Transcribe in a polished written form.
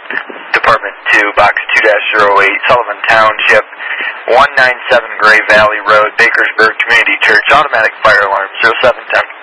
Department 2, Box 2-08, Sullivan Township, 197 Gray Valley Road, Bakersburg Community Church, automatic fire alarm, 0710.